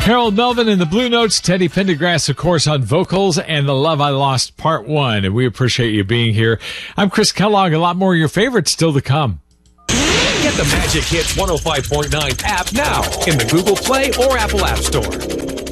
Harold Melvin and the Blue Notes, Teddy Pendergrass, of course, on vocals, and The Love I Lost, Part 1. And we appreciate you being here. I'm Chris Kellogg. A lot more of your favorites still to come. Get the Magic Hits 105.9 app now in the Google Play or Apple App Store.